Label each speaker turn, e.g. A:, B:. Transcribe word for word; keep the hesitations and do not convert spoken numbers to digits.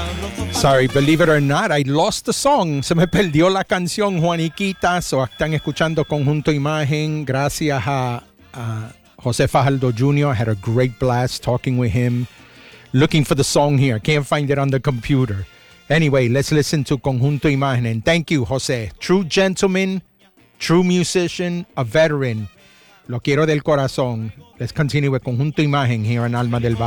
A: Sorry, believe it or not, I lost the song. Se me perdió la canción, Juaniquita. So, están escuchando Conjunto Imagen. Gracias a, a Jose Fajardo Junior I had a great blast talking with him. Looking for the song here. Can't find it on the computer. Anyway, let's listen to Conjunto Imagen. And thank you, Jose. True gentleman, true musician, a veteran. Lo quiero del corazón. Let's continue with Conjunto Imagen here on Alma del Valle.